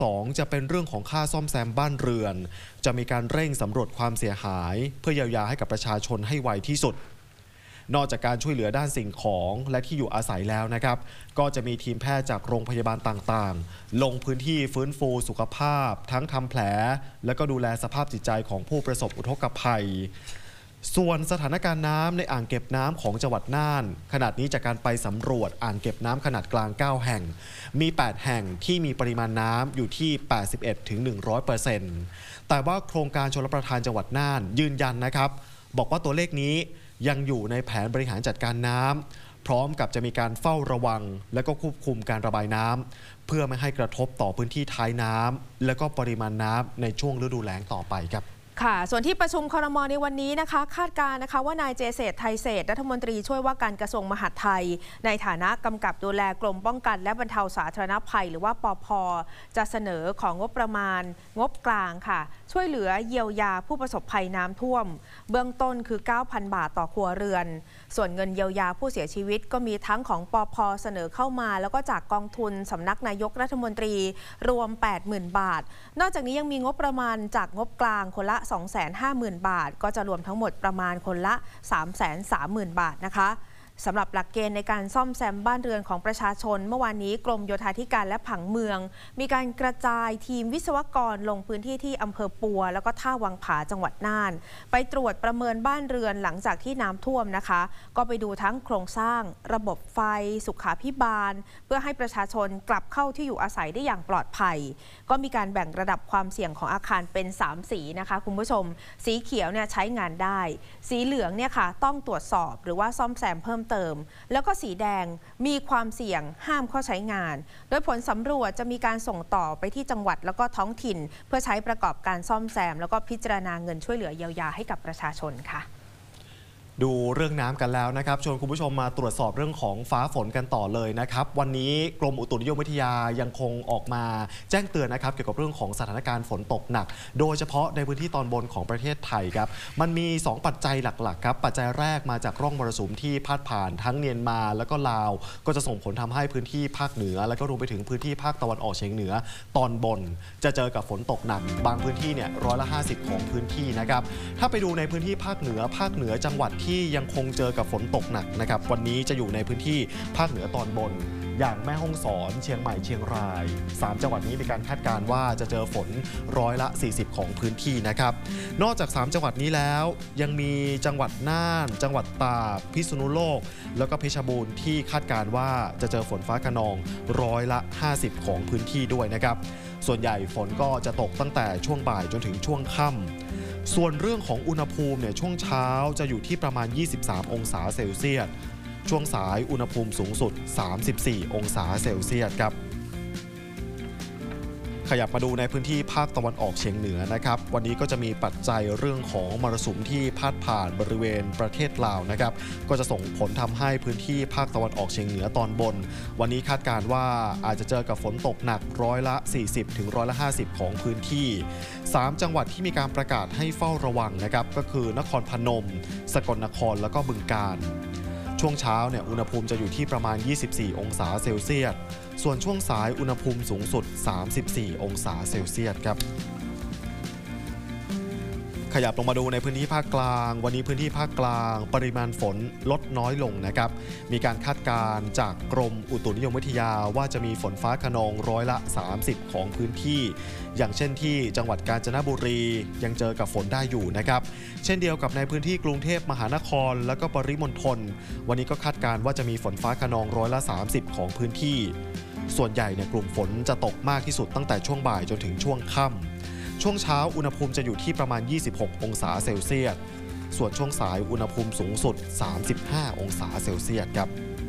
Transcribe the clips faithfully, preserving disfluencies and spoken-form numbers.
สองจะเป็นเรื่องของค่าซ่อมแซมบ้านเรือนจะมีการเร่งสำรวจความเสียหายเพื่อเยียวยาให้กับประชาชนให้ไวที่สุดนอกจากการช่วยเหลือด้านสิ่งของและที่อยู่อาศัยแล้วนะครับก็จะมีทีมแพทย์จากโรงพยาบาลต่างๆลงพื้นที่ฟื้นฟูสุขภาพทั้งทำแผลและก็ดูแลสภาพจิตใจของผู้ประสบอุทกภัยส่วนสถานการณ์น้ำในอ่างเก็บน้ำของจังหวัดน่านขณะนี้จากการไปสำรวจอ่างเก็บน้ำขนาดกลางเก้าแห่งมีแปดแห่งที่มีปริมาณน้ำอยู่ที่ แปดสิบเอ็ดถึงหนึ่งร้อยเปอร์เซ็นต์ แต่ว่าโครงการชลประทานจังหวัดน่านยืนยันนะครับบอกว่าตัวเลขนี้ยังอยู่ในแผนบริหารจัดการน้ำพร้อมกับจะมีการเฝ้าระวังและก็ควบคุมการระบายน้ำเพื่อไม่ให้กระทบต่อพื้นที่ท้ายน้ำและก็ปริมาณน้ำในช่วงฤดูแล้งต่อไปครับค่ะส่วนที่ประชุมครม.ในวันนี้นะคะคาดการณ์นะคะว่านายเจเษตรไทยเศรษฐ์รัฐมนตรีช่วยว่าการกระทรวงมหาดไทยในฐานะกำกับดูแลกรมป้องกันและบรรเทาสาธารณภัยหรือว่าปภ.จะเสนอของงบประมาณงบกลางค่ะช่วยเหลือเยียวยาผู้ประสบภัยน้ำท่วมเบื้องต้นคือ เก้าพัน บาทต่อครัวเรือนส่วนเงินเยียวยาผู้เสียชีวิตก็มีทั้งของปภ.เสนอเข้ามาแล้วก็จากกองทุนสำนักนายกรัฐมนตรีรวม แปดหมื่น บาทนอกจากนี้ยังมีงบประมาณจากงบกลางคนละ สองแสนห้าหมื่น บาทก็จะรวมทั้งหมดประมาณคนละ สามแสนสามหมื่น บาทนะคะสำหรับหลักเกณฑ์ในการซ่อมแซมบ้านเรือนของประชาชนเมื่อวานนี้กรมโยธาธิการและผังเมืองมีการกระจายทีมวิศวกรลงพื้นที่ที่อำเภอปัวแล้วก็ท่าวังผาจังหวัดน่านไปตรวจประเมินบ้านเรือนหลังจากที่น้ำท่วมนะคะก็ไปดูทั้งโครงสร้างระบบไฟสุขาภิบาลเพื่อให้ประชาชนกลับเข้าที่อยู่อาศัยได้อย่างปลอดภัยก็มีการแบ่งระดับความเสี่ยงของอาคารเป็นสามสีนะคะคุณผู้ชมสีเขียวเนี่ยใช้งานได้สีเหลืองเนี่ยค่ะต้องตรวจสอบหรือว่าซ่อมแซมเพิ่มเติมแล้วก็สีแดงมีความเสี่ยงห้ามเข้าใช้งานโดยผลสำรวจจะมีการส่งต่อไปที่จังหวัดแล้วก็ท้องถิ่นเพื่อใช้ประกอบการซ่อมแซมแล้วก็พิจารณาเงินช่วยเหลือเยียวยาให้กับประชาชนค่ะดูเรื่องน้ำกันแล้วนะครับชวนคุณผู้ชมมาตรวจสอบเรื่องของฟ้าฝนกันต่อเลยนะครับวันนี้กรมอุตุนิยมวิทยายังคงออกมาแจ้งเตือนนะครับเกี่ยวกับเรื่องของสถานการณ์ฝนตกหนักโดยเฉพาะในพื้นที่ตอนบนของประเทศไทยครับมันมีสองปัจจัยหลักๆครับปัจจัยแรกมาจากร่องมรสุมที่พาดผ่านทั้งเมียนมาแล้วก็ลาวก็จะส่งผลทำให้พื้นที่ภาคเหนือแล้วก็รวมไปถึงพื้นที่ภาคตะวันออกเฉียงเหนือตอนบนจะเจอกับฝนตกหนักบางพื้นที่เนี่ยร้อยละห้าสิบของพื้นที่นะครับถ้าไปดูในพื้นที่ภาคเหนือภาคเหนือจังหวัดที่ยังคงเจอกับฝนตกหนักนะครับวันนี้จะอยู่ในพื้นที่ภาคเหนือตอนบนอย่างแม่ฮ่องสอนเชียงใหม่เชียงรายสามจังหวัดนี้มีการคาดการณ์ว่าจะเจอฝนร้อยละสี่สิบของพื้นที่นะครับนอกจากสามจังหวัดนี้แล้วยังมีจังหวัดน่านจังหวัดตากพิษณุโลกแล้วก็เพชรบูรณ์ที่คาดการณ์ว่าจะเจอฝนฟ้าคะนองร้อยละห้าสิบของพื้นที่ด้วยนะครับส่วนใหญ่ฝนก็จะตกตั้งแต่ช่วงบ่ายจนถึงช่วงค่ำส่วนเรื่องของอุณหภูมิเนี่ยช่วงเช้าจะอยู่ที่ประมาณยี่สิบสามองศาเซลเซียสช่วงสายอุณหภูมิสูงสุดสามสิบสี่องศาเซลเซียสครับขยับมาดูในพื้นที่ภาคตะวันออกเฉียงเหนือนะครับวันนี้ก็จะมีปัจจัยเรื่องของมรสุมที่พาดผ่านบริเวณประเทศลาวนะครับก็จะส่งผลทำให้พื้นที่ภาคตะวันออกเฉียงเหนือตอนบนวันนี้คาดการณ์ว่าอาจจะเจอกับฝนตกหนักร้อยละสี่สิบถึงร้อยละห้าสิบของพื้นที่สามจังหวัดที่มีการประกาศให้เฝ้าระวังนะครับก็คือนครพนมสกลนครแล้วก็บึงกาฬช่วงเช้าเนี่ยอุณหภูมิจะอยู่ที่ประมาณยี่สิบสี่องศาเซลเซียสส่วนช่วงสายอุณหภูมิสูงสุดสามสิบสี่องศาเซลเซียสครับขยับลงมาดูในพื้นที่ภาคกลางวันนี้พื้นที่ภาคกลางปริมาณฝนลดน้อยลงนะครับมีการคาดการณ์จากกรมอุตุนิยมวิทยาว่าจะมีฝนฟ้าคะนองร้อยละสามสิบของพื้นที่อย่างเช่นที่จังหวัดกาญจนบุรียังเจอกับฝนได้อยู่นะครับเช่นเดียวกับในพื้นที่กรุงเทพมหานครและก็ปริมณฑลวันนี้ก็คาดการณ์ว่าจะมีฝนฟ้าคะนองร้อยละสามสิบของพื้นที่ส่วนใหญ่เนี่ยกลุ่มฝนจะตกมากที่สุดตั้งแต่ช่วงบ่ายจนถึงช่วงค่ำช่วงเช้าอุณหภูมิจะอยู่ที่ประมาณยี่สิบหกองศาเซลเซียสส่วนช่วงสายอุณหภูมิสูงสุดสามสิบห้าองศาเซลเซียสครับ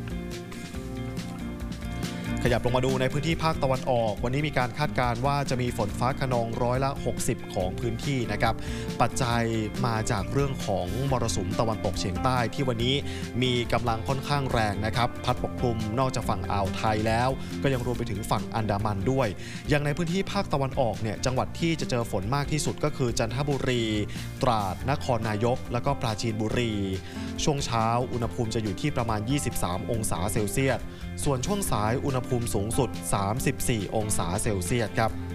ขยับลงมาดูในพื้นที่ภาคตะวันออกวันนี้มีการคาดการณ์ว่าจะมีฝนฟ้าคะนองร้อยละหกสิบของพื้นที่นะครับปัจจัยมาจากเรื่องของมรสุมตะวันตกเฉียงใต้ที่วันนี้มีกำลังค่อนข้างแรงนะครับพัดปกคลุมนอกจากฝั่งอ่าวไทยแล้วก็ยังรวมไปถึงฝั่งอันดามันด้วยอย่างในพื้นที่ภาคตะวันออกเนี่ยจังหวัดที่จะเจอฝนมากที่สุดก็คือจันทบุรีตราดนครนายกแล้วก็ปราจีนบุรีช่วงเช้าอุณหภูมิจะอยู่ที่ประมาณยี่สิบสามองศาเซลเซียสส่วนช่วงสายอุณหภูมิสูงสุดสามสิบสี่องศาเซลเซียสครับ